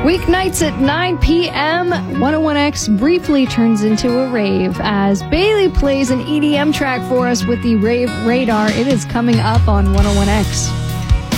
Weeknights at 9 p.m., 101X briefly turns into a rave as Bailey plays an EDM track for us with the Rave Radar. It is coming up on 101X.